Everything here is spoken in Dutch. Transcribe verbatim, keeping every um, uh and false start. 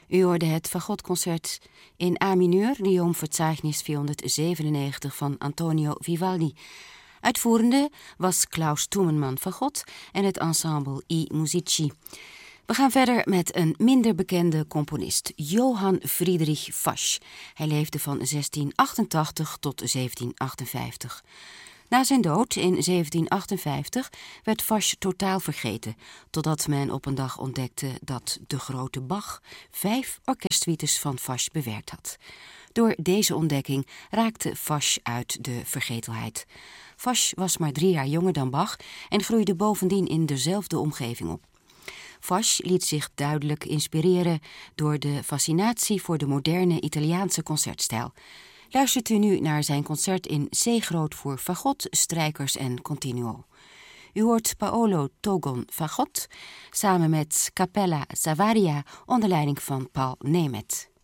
U hoorde het Fagotconcert in A mineur, Triumphverzeichnis vierhonderdzevenennegentig van Antonio Vivaldi. Uitvoerende was Klaus Toemenman Fagot en het ensemble I Musici. We gaan verder met een minder bekende componist, Johann Friedrich Fasch. Hij leefde van zestien achtentachtig tot zeventien achtenvijftig. Na zijn dood in zeventien achtenvijftig werd Fasch totaal vergeten, totdat men op een dag ontdekte dat de grote Bach vijf orkestsuites van Fasch bewerkt had. Door deze ontdekking raakte Fasch uit de vergetelheid. Fasch was maar drie jaar jonger dan Bach en groeide bovendien in dezelfde omgeving op. Fasch liet zich duidelijk inspireren door de fascinatie voor de moderne Italiaanse concertstijl. Luistert u nu naar zijn concert in C groot voor fagot, strijkers en continuo. U hoort Paolo Togon Fagot samen met Cappella Savaria onder leiding van Paul Nemeth.